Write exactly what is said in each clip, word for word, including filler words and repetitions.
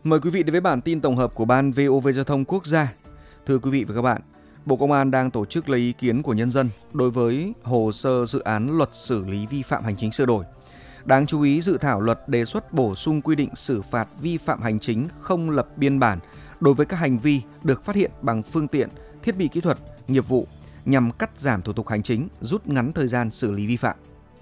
Mời quý vị đến với bản tin tổng hợp của Ban vê o vê Giao thông Quốc gia. Thưa quý vị và các bạn, Bộ Công an đang tổ chức lấy ý kiến của nhân dân đối với hồ sơ dự án luật xử lý vi phạm hành chính sửa đổi. Đáng chú ý, dự thảo luật đề xuất bổ sung quy định xử phạt vi phạm hành chính không lập biên bản đối với các hành vi được phát hiện bằng phương tiện, thiết bị kỹ thuật, nghiệp vụ nhằm cắt giảm thủ tục hành chính, rút ngắn thời gian xử lý vi phạm.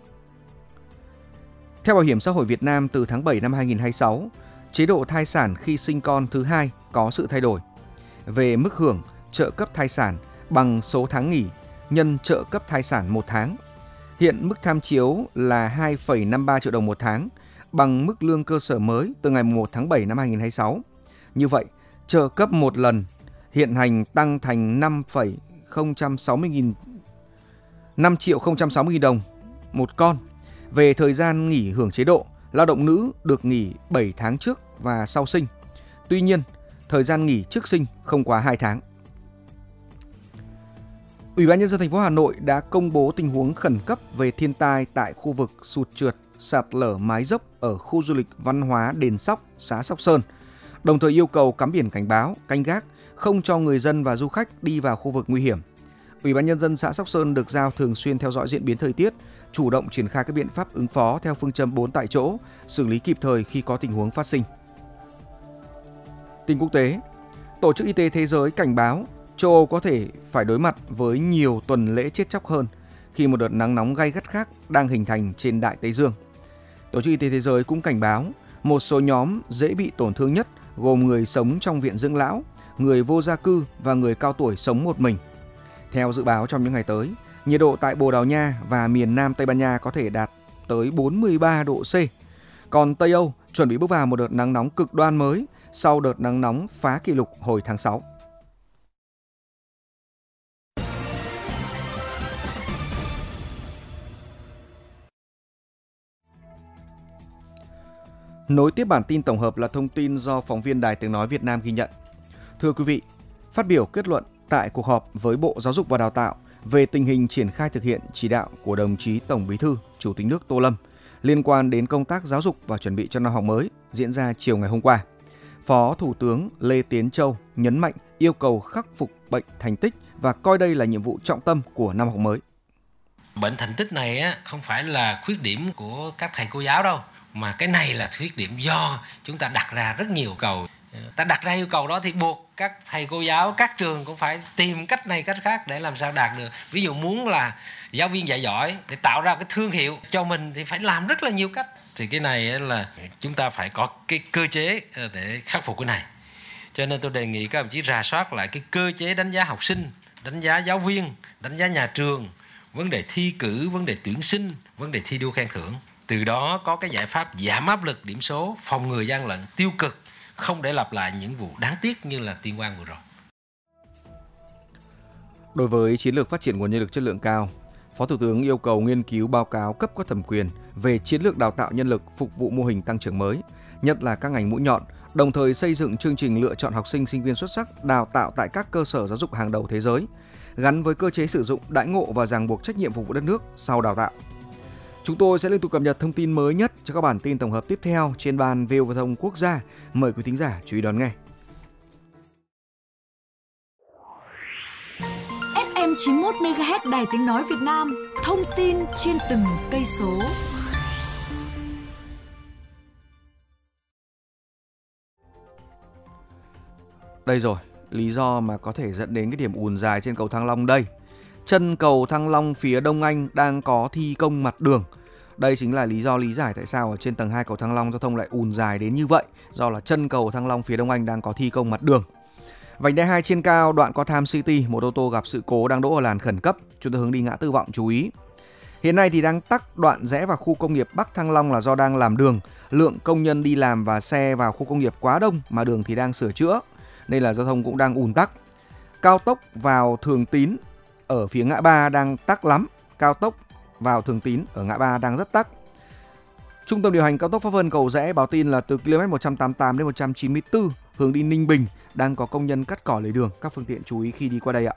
Theo Bảo hiểm xã hội Việt Nam, từ tháng bảy năm hai nghìn không trăm hai mươi sáu, chế độ thai sản khi sinh con thứ hai có sự thay đổi về mức hưởng trợ cấp thai sản bằng số tháng nghỉ nhân trợ cấp thai sản một tháng. Hiện mức tham chiếu là hai phẩy năm mươi ba triệu đồng một tháng, bằng mức lương cơ sở mới từ ngày một tháng bảy năm hai nghìn không trăm hai mươi sáu. Như vậy, trợ cấp một lần hiện hành tăng thành năm triệu không trăm sáu mươi nghìn đồng một con. Về thời gian nghỉ hưởng chế độ, lao động nữ được nghỉ bảy tháng trước và sau sinh. Tuy nhiên, thời gian nghỉ trước sinh không quá hai tháng. Ủy ban nhân dân thành phố Hà Nội đã công bố tình huống khẩn cấp về thiên tai tại khu vực sụt trượt, sạt lở mái dốc ở khu du lịch văn hóa Đền Sóc, xã Sóc Sơn. Đồng thời yêu cầu cắm biển cảnh báo, canh gác, không cho người dân và du khách đi vào khu vực nguy hiểm. Ủy ban nhân dân xã Sóc Sơn được giao thường xuyên theo dõi diễn biến thời tiết, chủ động triển khai các biện pháp ứng phó theo phương châm bốn tại chỗ, xử lý kịp thời khi có tình huống phát sinh. Tin quốc tế, Tổ chức Y tế Thế giới cảnh báo châu Âu có thể phải đối mặt với nhiều tuần lễ chết chóc hơn khi một đợt nắng nóng gay gắt khác đang hình thành trên Đại Tây Dương. Tổ chức Y tế Thế giới cũng cảnh báo một số nhóm dễ bị tổn thương nhất gồm người sống trong viện dưỡng lão, người vô gia cư và người cao tuổi sống một mình. Theo dự báo trong những ngày tới, nhiệt độ tại Bồ Đào Nha và miền Nam Tây Ban Nha có thể đạt tới bốn mươi ba độ C. Còn Tây Âu chuẩn bị bước vào một đợt nắng nóng cực đoan mới sau đợt nắng nóng phá kỷ lục hồi tháng sáu. Nối tiếp bản tin tổng hợp là thông tin do phóng viên Đài Tiếng Nói Việt Nam ghi nhận. Thưa quý vị, phát biểu kết luận tại cuộc họp với Bộ Giáo dục và Đào tạo về tình hình triển khai thực hiện chỉ đạo của đồng chí Tổng Bí thư, Chủ tịch nước Tô Lâm liên quan đến công tác giáo dục và chuẩn bị cho năm học mới diễn ra chiều ngày hôm qua, Phó Thủ tướng Lê Tiến Châu nhấn mạnh yêu cầu khắc phục bệnh thành tích và coi đây là nhiệm vụ trọng tâm của năm học mới. Bệnh thành tích này á, không phải là khuyết điểm của các thầy cô giáo đâu, mà cái này là khuyết điểm do chúng ta đặt ra rất nhiều yêu cầu. Ta đặt ra yêu cầu đó thì buộc các thầy cô giáo, các trường cũng phải tìm cách này cách khác để làm sao đạt được. Ví dụ muốn là giáo viên dạy giỏi để tạo ra cái thương hiệu cho mình thì phải làm rất là nhiều cách. Thì cái này là chúng ta phải có cái cơ chế để khắc phục cái này. Cho nên tôi đề nghị các đồng chí rà soát lại cái cơ chế đánh giá học sinh, đánh giá giáo viên, đánh giá nhà trường, vấn đề thi cử, vấn đề tuyển sinh, vấn đề thi đua khen thưởng. Từ đó có cái giải pháp giảm áp lực điểm số, phòng ngừa gian lận, tiêu cực, không để lặp lại những vụ đáng tiếc như là Tuyên Quang vừa rồi. Đối với chiến lược phát triển nguồn nhân lực chất lượng cao, Phó Thủ tướng yêu cầu nghiên cứu báo cáo cấp có thẩm quyền về chiến lược đào tạo nhân lực phục vụ mô hình tăng trưởng mới, nhất là các ngành mũi nhọn, đồng thời xây dựng chương trình lựa chọn học sinh sinh viên xuất sắc đào tạo tại các cơ sở giáo dục hàng đầu thế giới, gắn với cơ chế sử dụng đãi ngộ và ràng buộc trách nhiệm phục vụ đất nước sau đào tạo. Chúng tôi sẽ liên tục cập nhật thông tin mới nhất cho các bản tin tổng hợp tiếp theo trên Ban vê o vê Giao thông Quốc gia. Mời quý thính giả chú ý đón nghe. ép em chín mươi mốt mê ga héc Đài Tiếng Nói Việt Nam, thông tin trên từng cây số. Đây rồi, lý do mà có thể dẫn đến cái điểm ùn dài trên cầu Thăng Long đây. Chân cầu Thăng Long phía Đông Anh đang có thi công mặt đường. Đây chính là lý do lý giải tại sao ở trên tầng hai cầu Thăng Long giao thông lại ùn dài đến như vậy, do là chân cầu Thăng Long phía Đông Anh đang có thi công mặt đường. Vành đai hai trên cao đoạn qua Tham City, một ô tô gặp sự cố đang đỗ ở làn khẩn cấp, chúng ta hướng đi ngã tư Vọng chú ý. Hiện nay thì đang tắc đoạn rẽ vào khu công nghiệp Bắc Thăng Long là do đang làm đường, lượng công nhân đi làm và xe vào khu công nghiệp quá đông mà đường thì đang sửa chữa, nên là giao thông cũng đang ùn tắc. Cao tốc vào Thường Tín ở phía ngã ba đang tắc lắm, cao tốc vào Thường Tín ở ngã ba đang rất tắc. Trung tâm điều hành cao tốc Pháp Vân Cầu Giẽ báo tin là từ km một trăm tám mươi tám đến một trăm chín mươi tư hướng đi Ninh Bình đang có công nhân cắt cỏ lề đường, các phương tiện chú ý khi đi qua đây ạ.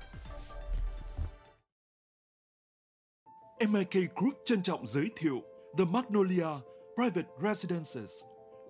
em i ca Group trân trọng giới thiệu The Magnolia Private Residences,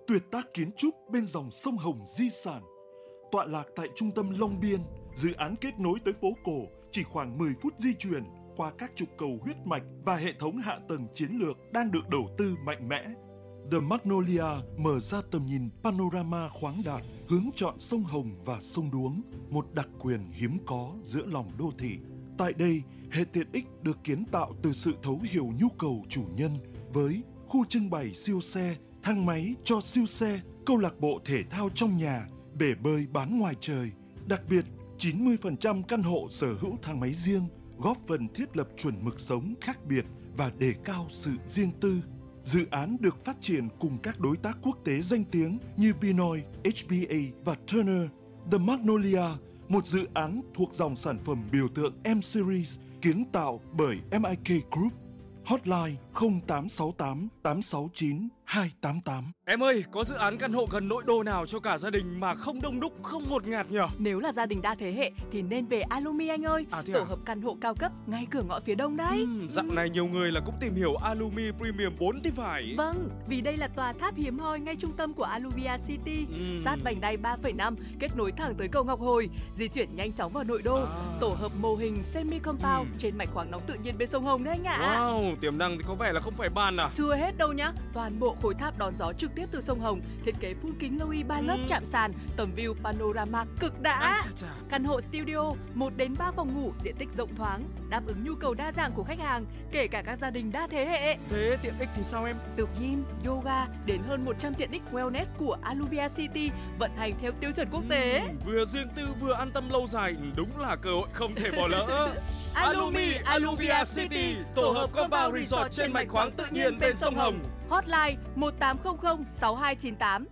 tuyệt tác kiến trúc bên dòng sông Hồng di sản. Tọa lạc tại trung tâm Long Biên, dự án kết nối tới phố cổ chỉ khoảng mười phút di chuyển qua các trục cầu huyết mạch và hệ thống hạ tầng chiến lược đang được đầu tư mạnh mẽ. The Magnolia mở ra tầm nhìn panorama khoáng đạt, hướng chọn sông Hồng và sông Đuống, một đặc quyền hiếm có giữa lòng đô thị. Tại đây, hệ tiện ích được kiến tạo từ sự thấu hiểu nhu cầu chủ nhân với khu trưng bày siêu xe, thang máy cho siêu xe, câu lạc bộ thể thao trong nhà, bể bơi bán ngoài trời. Đặc biệt, chín mươi phần trăm căn hộ sở hữu thang máy riêng, góp phần thiết lập chuẩn mực sống khác biệt và đề cao sự riêng tư. Dự án được phát triển cùng các đối tác quốc tế danh tiếng như Pinoy, hát bê a và Turner. The Magnolia, một dự án thuộc dòng sản phẩm biểu tượng M-Series kiến tạo bởi em i ca Group. Hotline không tám sáu tám tám sáu chín hai tám tám. Em ơi, có dự án căn hộ gần nội đô nào cho cả gia đình mà không đông đúc, không ngột ngạt nhở? Nếu là gia đình đa thế hệ thì nên về Alumi anh ơi. À, thế Tổ à? hợp căn hộ cao cấp ngay cửa ngõ phía đông đấy. Uhm, dạo này nhiều người là cũng tìm hiểu Alumi Premium bốn thì phải. Vâng, vì đây là tòa tháp hiếm hoi ngay trung tâm của Aluvia City, Uhm. sát vành đai ba phẩy năm, kết nối thẳng tới cầu Ngọc Hồi, di chuyển nhanh chóng vào nội đô. À. Tổ hợp mô hình semi compound Uhm. trên mạch khoáng nóng tự nhiên bên sông Hồng đấy anh ạ. Wow, tiềm năng thì có vẻ là không phải bàn à. Chưa hết đâu nhá, toàn bộ khối tháp đón gió trực tiếp từ sông Hồng, thiết kế phun kính Loui ba lớp Uhm. chạm sàn, tầm view panorama cực đã. À, chà, chà. Căn hộ studio một đến ba phòng ngủ, diện tích rộng thoáng, đáp ứng nhu cầu đa dạng của khách hàng, kể cả các gia đình đa thế hệ. Thế tiện ích thì sao em? Từ gym, yoga đến hơn một trăm tiện ích wellness của Aluvia City vận hành theo tiêu chuẩn quốc tế. Uhm, vừa riêng tư vừa an tâm lâu dài, đúng là cơ hội không thể bỏ lỡ. Alumi Aluvia City, tổ hợp compound resort trên mạch khoáng tự nhiên bên sông Hồng. Hotline một tám không không sáu hai chín tám.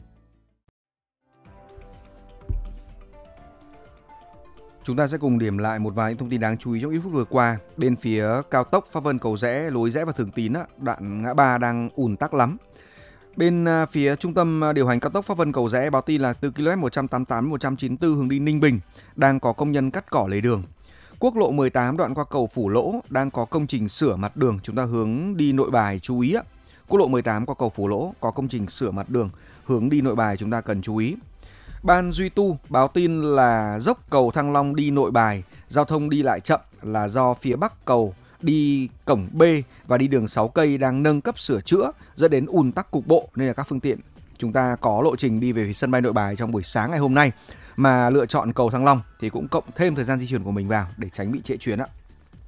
Chúng ta sẽ cùng điểm lại một vài những thông tin đáng chú ý trong ít phút vừa qua. Bên phía cao tốc Pháp Vân Cầu Giẽ, lối rẽ vào Thường Tín, đoạn ngã ba đang ùn tắc lắm. Bên phía trung tâm điều hành cao tốc Pháp Vân Cầu Giẽ báo tin là từ km một trăm tám mươi tám đến một trăm chín mươi tư hướng đi Ninh Bình đang có công nhân cắt cỏ lề đường. Quốc lộ mười tám đoạn qua cầu Phủ Lỗ đang có công trình sửa mặt đường, chúng ta hướng đi Nội Bài chú ý ạ. Quốc lộ mười tám qua cầu Phủ Lỗ có công trình sửa mặt đường, hướng đi Nội Bài chúng ta cần chú ý. Ban duy tu báo tin là dốc cầu Thăng Long đi Nội Bài, giao thông đi lại chậm là do phía bắc cầu đi cổng B và đi đường sáu cây đang nâng cấp sửa chữa dẫn đến ùn tắc cục bộ, nên là các phương tiện chúng ta có lộ trình đi về phía sân bay Nội Bài trong buổi sáng ngày hôm nay mà lựa chọn cầu Thăng Long thì cũng cộng thêm thời gian di chuyển của mình vào để tránh bị trễ chuyến ạ.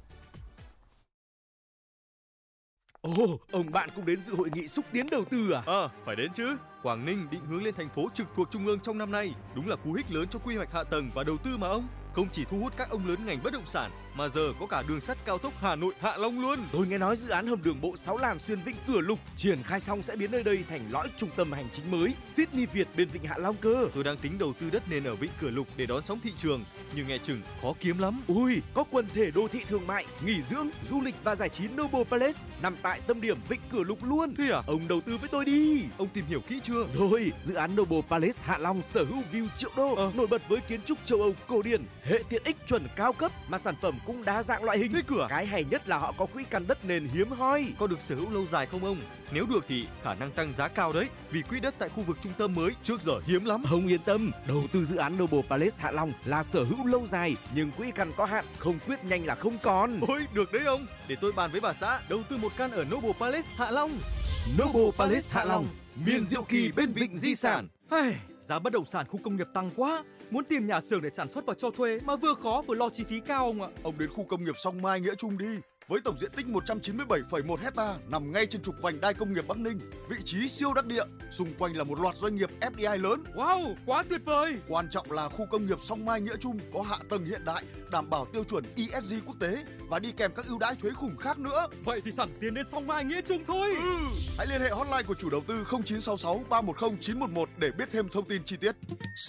Ồ, ông bạn cũng đến dự hội nghị xúc tiến đầu tư à? Ờ, à, phải đến chứ. Quảng Ninh định hướng lên thành phố trực thuộc trung ương trong năm nay, đúng là cú hích lớn cho quy hoạch hạ tầng và đầu tư mà ông. Không chỉ thu hút các ông lớn ngành bất động sản, mà giờ có cả đường sắt cao tốc Hà Nội Hạ Long luôn. Tôi nghe nói dự án hầm đường bộ sáu làn xuyên Vịnh Cửa Lục triển khai xong sẽ biến nơi đây thành lõi trung tâm hành chính mới Sydney Việt bên Vịnh Hạ Long cơ. Tôi đang tính đầu tư đất nền ở Vịnh Cửa Lục để đón sóng thị trường, nhưng nghe chừng khó kiếm lắm. Ui, có quần thể đô thị thương mại, nghỉ dưỡng, du lịch và giải trí Noble Palace nằm tại tâm điểm Vịnh Cửa Lục luôn. Thế à? Ông đầu tư với tôi đi. Ông tìm hiểu kỹ chưa? Rồi, dự án Noble Palace Hạ Long sở hữu view triệu đô, ờ. nổi bật với kiến trúc châu Âu cổ điển, hệ tiện ích chuẩn cao cấp mà sản phẩm cũng đa dạng loại hình. Thế cửa? Cái hay nhất là họ có quỹ căn đất nền hiếm hoi. Có được sở hữu lâu dài không ông? Nếu được thì khả năng tăng giá cao đấy, vì quỹ đất tại khu vực trung tâm mới trước giờ hiếm lắm. Ông yên tâm, đầu tư dự án Noble Palace Hạ Long là sở hữu lâu dài, nhưng quỹ căn có hạn, không quyết nhanh là không còn. Ôi, được đấy ông. Để tôi bàn với bà xã đầu tư một căn ở Noble Palace Hạ Long. Noble Palace Hạ Long, miền diệu kỳ bên vịnh di sản. Hey, giá bất động sản khu công nghiệp tăng quá, muốn tìm nhà xưởng để sản xuất và cho thuê mà vừa khó vừa lo chi phí cao ông ạ. Ông đến khu công nghiệp Song Mai Nghĩa Trung đi. Với tổng diện tích một trăm chín mươi bảy phẩy một hecta nằm ngay trên trục vành đai công nghiệp Bắc Ninh, vị trí siêu đắc địa, xung quanh là một loạt doanh nghiệp ép đê i lớn. Wow, quá tuyệt vời. Quan trọng là khu công nghiệp Song Mai Nghĩa Trung có hạ tầng hiện đại, đảm bảo tiêu chuẩn e ét giê quốc tế và đi kèm các ưu đãi thuế khủng khác nữa. Vậy thì thẳng tiến đến Song Mai Nghĩa Trung thôi. Ừ. Hãy liên hệ hotline của chủ đầu tư không chín sáu sáu ba một không chín một một để biết thêm thông tin chi tiết.